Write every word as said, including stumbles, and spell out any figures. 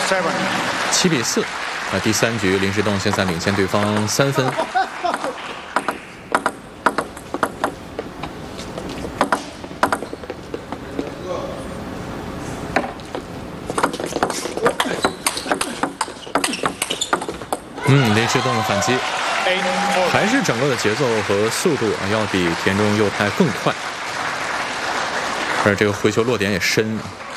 七比四。啊，第三局林士栋现在领先对方三分。嗯，林士栋的反击，还是整个的节奏和速度啊，要比田中佑太更快，而这个回球落点也深。